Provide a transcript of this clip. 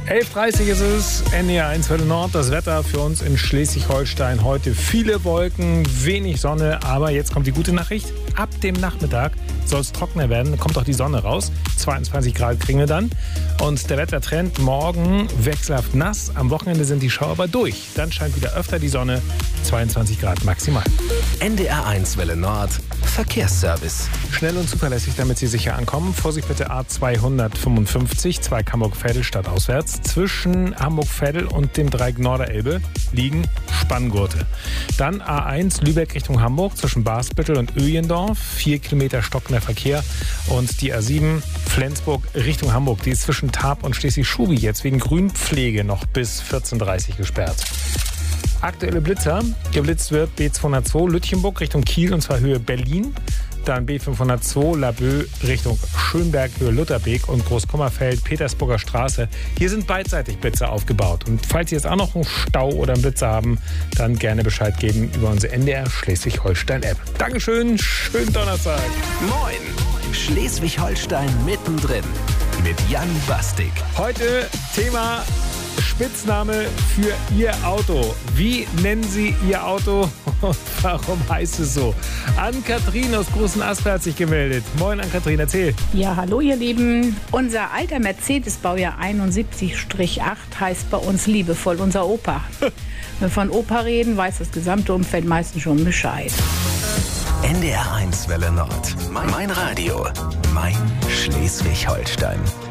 11:30 ist es, NDR 1 Welle Nord. Das Wetter für uns in Schleswig-Holstein heute. Viele Wolken, wenig Sonne, aber jetzt kommt die gute Nachricht. Ab dem Nachmittag soll es trockener werden, kommt auch die Sonne raus. 22 Grad kriegen wir dann. Und der Wettertrend morgen wechselhaft nass. Am Wochenende sind die Schauer aber durch. Dann scheint wieder öfter die Sonne. 22 Grad maximal. NDR 1 Welle Nord. Verkehrsservice. Schnell und zuverlässig, damit Sie sicher ankommen. Vorsicht bitte A255, Zweig Hamburg-Veddel stadtauswärts. Zwischen Hamburg-Veddel und dem Dreieck Norderelbe liegen Spanngurte. Dann A1 Lübeck Richtung Hamburg zwischen Basbüttel und Öjendorf. 4 Kilometer stockender Verkehr. Und die A7 Flensburg Richtung Hamburg. Die ist zwischen Tarp und Schleswig-Schubi jetzt wegen Grünpflege noch bis 14:30 gesperrt. Aktuelle Blitzer. Geblitzt wird B202 Lütchenburg Richtung Kiel und zwar Höhe Berlin. Dann B502 Laboe Richtung Schönberg, Höhe Lutherbeek und Großkummerfeld, Petersburger Straße. Hier sind beidseitig Blitzer aufgebaut. Und falls Sie jetzt auch noch einen Stau oder einen Blitzer haben, dann gerne Bescheid geben über unsere NDR Schleswig-Holstein-App. Dankeschön, schönen Donnerstag. Moin, Schleswig-Holstein mittendrin mit Jan Bastik. Heute Thema Spitzname für Ihr Auto. Wie nennen Sie Ihr Auto und warum heißt es so? Ann-Kathrin aus Großen Asper hat sich gemeldet. Moin Ann-Kathrin, erzähl. Ja, hallo ihr Lieben. Unser alter Mercedes, Baujahr 71-8, heißt bei uns liebevoll unser Opa. Wenn wir von Opa reden, weiß das gesamte Umfeld meistens schon Bescheid. NDR 1 Welle Nord. Mein Radio. Mein Schleswig-Holstein.